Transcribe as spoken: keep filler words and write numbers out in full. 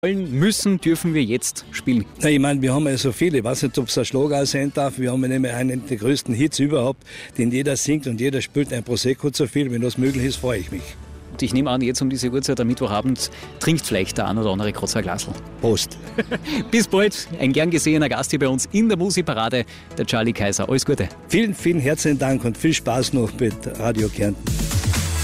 Wollen, müssen, dürfen wir jetzt spielen? Na, ich meine, wir haben ja so viele, ich weiß nicht, ob es ein Schlager sein darf, wir haben ja nämlich einen der größten Hits überhaupt, den jeder singt und jeder spielt ein Prosecco zu viel. Wenn das möglich ist, freue ich mich. Und ich nehme an, jetzt um diese Uhrzeit am Mittwochabend trinkt vielleicht der ein oder andere kurz ein Glasl. Prost. Bis bald, ein gern gesehener Gast hier bei uns in der Musikparade, der Charlie Kaiser. Alles Gute. Vielen, vielen herzlichen Dank und viel Spaß noch mit Radio Kärnten.